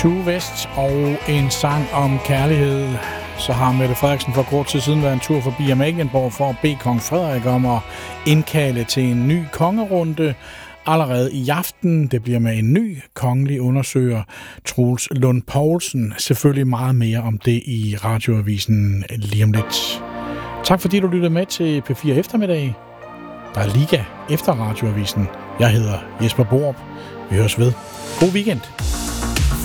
Tue West og en sang om kærlighed. Så har Mette Frederiksen for kort tid siden været en tur forbi Amalienborg for at bede kong Frederik om at indkalde til en ny kongerunde allerede i aften. Det bliver med en ny kongelig undersøger, Troels Lund Poulsen. Selvfølgelig meget mere om det i radioavisen lige om lidt. Tak fordi du lyttede med til P4 Eftermiddag. Der er liga efter radioavisen. Jeg hedder Jesper Borup. Vi høres ved. God weekend.